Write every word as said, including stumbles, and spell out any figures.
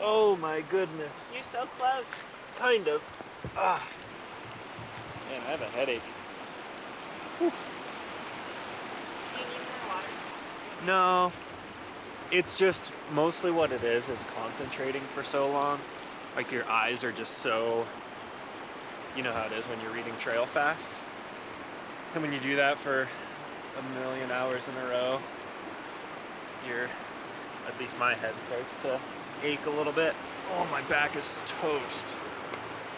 Oh my goodness. You're so close. Kind of. Ah. Man, I have a headache. Whew. Do you need more water? No. It's just mostly what it is is concentrating for so long. Like your eyes are just so, you know how it is when you're reading trail fast. And when you do that for a million hours in a row, your, at least my head starts to ache a little bit. Oh, my back is toast.